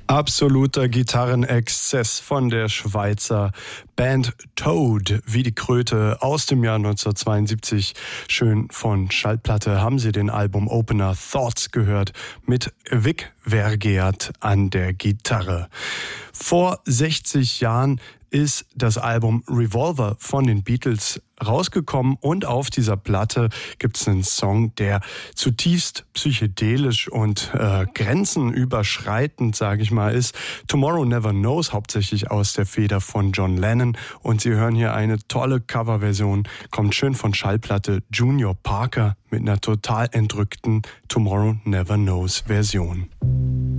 Absoluter Gitarrenexzess von der Schweizer Band Toad, wie die Kröte, aus dem Jahr 1972. Schön von Schallplatte haben Sie den Album-Opener Thoughts gehört mit Vic Vergeat an der Gitarre. Vor 60 Jahren ist das Album Revolver von den Beatles rausgekommen und auf dieser Platte gibt es einen Song, der zutiefst psychedelisch und grenzenüberschreitend, sage ich mal, ist. Tomorrow Never Knows, hauptsächlich aus der Feder von John Lennon, und Sie hören hier eine tolle Coverversion, kommt schön von Schallplatte Junior Parker mit einer total entrückten Tomorrow Never Knows Version.